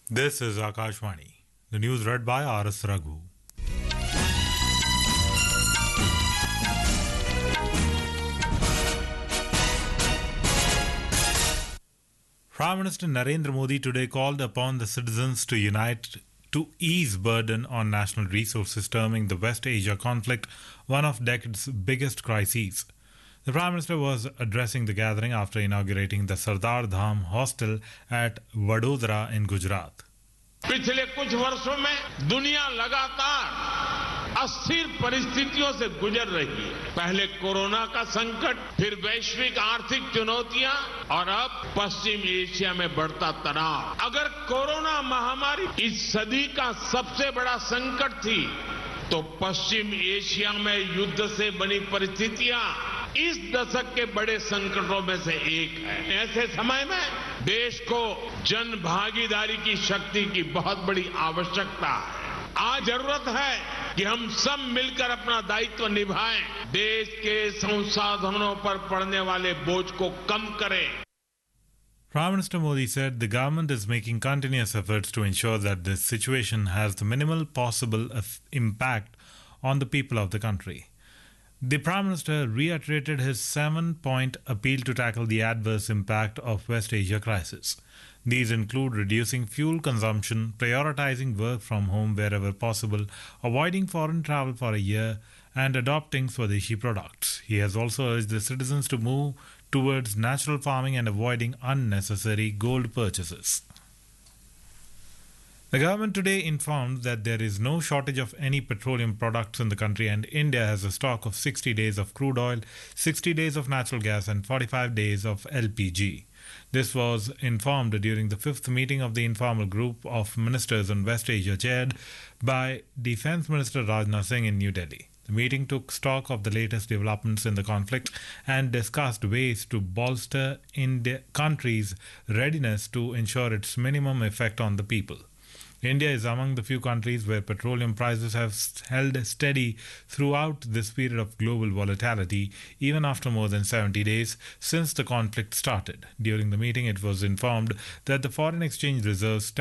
This is Akashvani. The news read by R.S. Raghu. Prime Minister Narendra Modi today called upon the citizens to unite to ease burden on national resources, terming the West Asia conflict one of decade's biggest crises. The Prime Minister was addressing the gathering after inaugurating the Sardar Dham hostel at Vadodara in Gujarat. पिछले कुछ वर्षों में दुनिया लगातार अस्थिर परिस्थितियों से गुजर रही है। पहले कोरोना का संकट, फिर वैश्विक आर्थिक चुनौतियां और अब पश्चिम एशिया में बढ़ता तनाव। अगर कोरोना महामारी इस सदी का सबसे बड़ा संकट थी, तो पश्चिम एशिया में युद्ध से बनी परिस्थितियां इस दशक के बड़े संकटों में से एक है। ऐसे समय में देश को जन भागीदारी की शक्ति की बहुत बड़ी आवश्यकता है। आज जरूरत है कि हम सब मिलकर अपना दायित्व निभाएं, देश के संसाधनों पर पड़ने वाले बोझ को कम करें। Prime Minister Modi said the government is making continuous efforts to ensure that this situation has the minimal possible impact on the people of the country. The Prime Minister reiterated his 7-point appeal to tackle the adverse impact of West Asia crisis. These include reducing fuel consumption, prioritizing work from home wherever possible, avoiding foreign travel for a year, and adopting Swadeshi products. He has also urged the citizens to move towards natural farming and avoiding unnecessary gold purchases. The government today informed that there is no shortage of any petroleum products in the country, and India has a stock of 60 days of crude oil, 60 days of natural gas and 45 days of LPG. This was informed during the 5th meeting of the informal group of ministers on West Asia chaired by Defence Minister Rajnath Singh in New Delhi. The meeting took stock of the latest developments in the conflict and discussed ways to bolster the country's readiness to ensure its minimum effect on the people. India is among the few countries where petroleum prices have held steady throughout this period of global volatility, even after more than 70 days since the conflict started. During the meeting, it was informed that the foreign exchange reserves